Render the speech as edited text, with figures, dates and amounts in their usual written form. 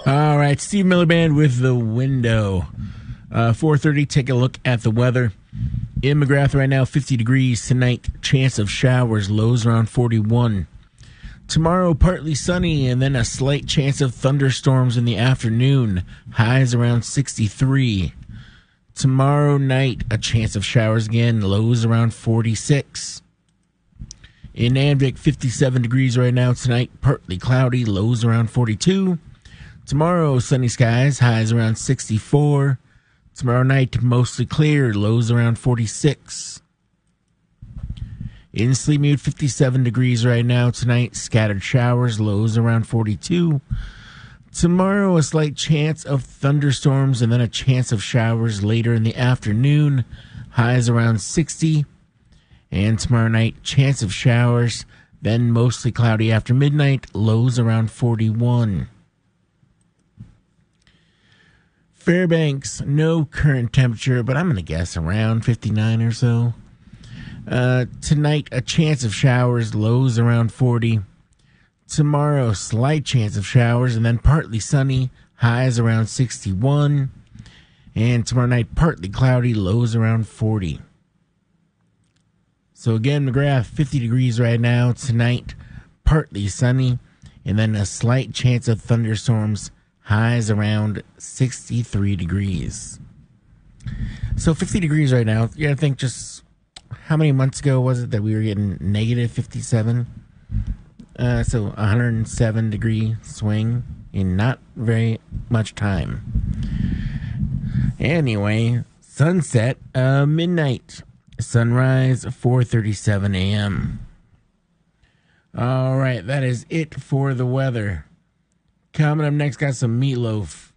All right, Steve Miller Band with The Window. 4:30, take a look at the weather. In McGrath right now, 50 degrees. Tonight, chance of showers, lows around 41. Tomorrow, partly sunny, and then a slight chance of thunderstorms in the afternoon. Highs around 63. Tomorrow night, a chance of showers again, lows around 46. In Amvik, 57 degrees right now. Tonight, partly cloudy, lows around 42. Tomorrow, sunny skies, highs around 64. Tomorrow night, mostly clear, lows around 46. In Sleepmute, 57 degrees right now. Tonight, scattered showers, lows around 42. Tomorrow, a slight chance of thunderstorms and then a chance of showers later in the afternoon, highs around 60. And tomorrow night, chance of showers, then mostly cloudy after midnight, lows around 41. Fairbanks, no current temperature, but I'm going to guess around 59 or so. Tonight, a chance of showers, lows around 40. Tomorrow, slight chance of showers and then partly sunny, highs around 61. And tomorrow night, partly cloudy, lows around 40. So again, McGrath, 50 degrees right now. Tonight, partly sunny, and then a slight chance of thunderstorms, highs around 63 degrees. So 50 degrees right now. You gotta think, just how many months ago was it that we were getting negative 57? So 107 degree swing in not very much time. Anyway, sunset, midnight. Sunrise, 4:37 a.m. All right, that is it for the weather. Coming up next, got some Meatloaf.